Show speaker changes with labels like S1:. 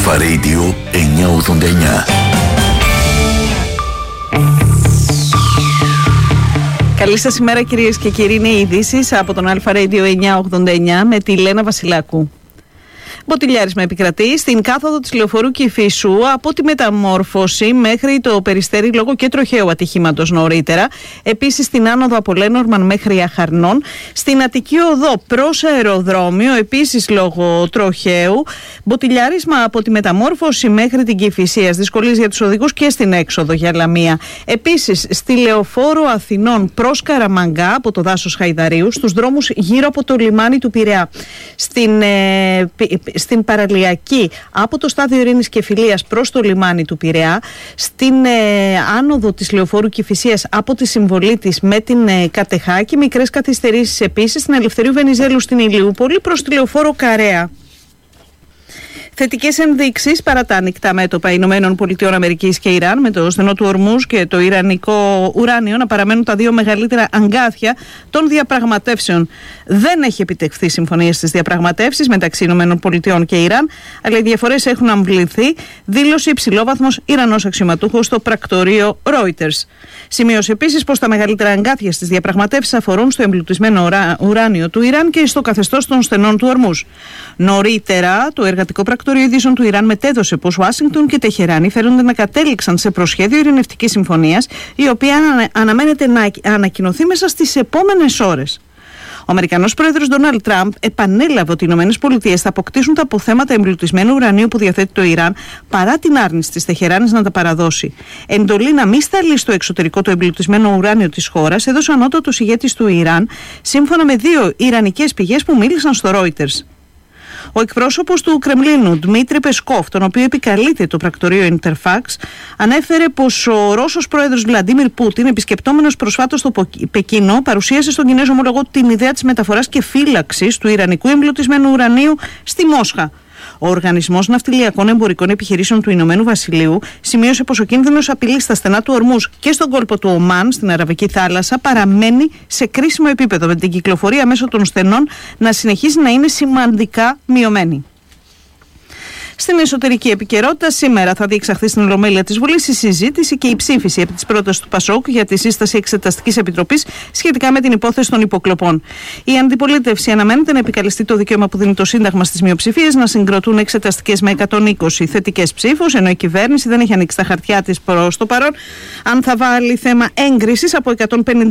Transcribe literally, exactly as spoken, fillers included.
S1: Αλφα Radio εννιακόσια ογδόντα εννιά.
S2: Καλή σας ημέρα κυρίες και κύριοι, είναι οι ειδήσεις από τον Αλφα Radio εννιακόσια ογδόντα εννιά με τη Λένα Βασιλάκου. Μποτιλιάρισμα επικρατεί στην κάθοδο της λεωφορείου Κηφισού από τη Μεταμόρφωση μέχρι το Περιστέρι λόγω και τροχαίου ατυχήματος νωρίτερα. Επίσης στην άνοδο από Λένορμαν μέχρι Αχαρνών. Στην Αττική Οδό προς αεροδρόμιο, επίσης λόγω τροχαίου. Μποτιλιάρισμα από τη Μεταμόρφωση μέχρι την Κηφισίας. Δυσκολίες για τους οδηγούς και στην έξοδο για Λαμία. Επίσης στη Λεωφόρο Αθηνών προς Καραμαγκά από το δάσος Χαϊδαρίου. Στους δρόμους γύρω από το λιμάνι του Πειραιά. Στην ε, στην παραλιακή από το στάδιο Ειρήνης και Φιλίας προς το λιμάνι του Πειραιά, στην ε, άνοδο της λεωφόρου Κηφισίας από τη συμβολή της με την ε, Κατεχάκη, μικρές καθυστερήσεις επίσης στην Ελευθερίου Βενιζέλου στην Ηλιούπολη προς τη λεωφόρο Καρέα. Θετικές ενδείξεις παρά τα ανοιχτά μέτωπα Ηνωμένων Πολιτειών Αμερικής και Ιράν, με το στενό του Ορμούζ και το ιρανικό ουράνιο να παραμένουν τα δύο μεγαλύτερα αγκάθια των διαπραγματεύσεων. Δεν έχει επιτευχθεί συμφωνία στις διαπραγματεύσεις μεταξύ Ηνωμένων Πολιτειών και Ιράν, αλλά οι διαφορές έχουν αμβληθεί, δήλωσε υψηλόβαθμος Ιρανός αξιωματούχος στο πρακτορείο Reuters. Σημείωσε επίσης πως τα μεγαλύτερα αγκάθια στις διαπραγματεύσεις αφορούν στο εμπλουτισμένο ουράνιο του Ιράν και στο καθεστώς των στενών του Ορμούζ. Νωρίτερα, το εργατικό πρακτορείο ειδήσεων του Ιράν μετέδωσε πως Ουάσιγκτον και Τεχεράνη φέρονται να κατέληξαν σε προσχέδιο ειρηνευτικής συμφωνίας, η οποία αναμένεται να ανακοινωθεί μέσα στις επόμενες ώρες. Ο Αμερικανός πρόεδρος Ντόναλντ Τραμπ επανέλαβε ότι οι Ηνωμένες Πολιτείες θα αποκτήσουν τα αποθέματα εμπλουτισμένου ουρανίου που διαθέτει το Ιράν παρά την άρνηση της Τεχεράνης να τα παραδώσει. Εντολή να μην σταλεί στο εξωτερικό το εμπλουτισμένο ουράνιο της χώρας έδωσε ο ανώτατος ηγέτης του Ιράν, σύμφωνα με δύο ιρανικές πηγές που μίλησαν στο Reuters. Ο εκπρόσωπος του Κρεμλίνου, Δημήτρη Πεσκόφ, τον οποίο επικαλείται το πρακτορείο Ιντερφάξ, ανέφερε πως ο Ρώσος πρόεδρος Βλαντίμιρ Πούτιν, επισκεπτόμενος προσφάτως στο Πεκίνο, παρουσίασε στον Κινέζο ομολογό την ιδέα της μεταφοράς και φύλαξης του ιρανικού εμπλουτισμένου ουρανίου στη Μόσχα. Ο Οργανισμός Ναυτιλιακών Εμπορικών Επιχειρήσεων του Ηνωμένου Βασιλείου σημείωσε πως ο κίνδυνος απειλής στα στενά του Ορμούζ και στον κόλπο του Ομάν, στην Αραβική θάλασσα, παραμένει σε κρίσιμο επίπεδο, με την κυκλοφορία μέσω των στενών να συνεχίζει να είναι σημαντικά μειωμένη. Στην εσωτερική επικαιρότητα, σήμερα θα διεξαχθεί στην Ολομέλεια της Βουλής η συζήτηση και η ψήφιση επί της πρότασης του Πασόκ για τη σύσταση Εξεταστικής Επιτροπής σχετικά με την υπόθεση των υποκλοπών. Η αντιπολίτευση αναμένεται να επικαλεστεί το δικαίωμα που δίνει το Σύνταγμα στις μειοψηφίες να συγκροτούν εξεταστικές με εκατόν είκοσι θετικές ψήφους, ενώ η κυβέρνηση δεν έχει ανοίξει τα χαρτιά της προς το παρόν αν θα βάλει θέμα έγκρισης από εκατόν πενήντα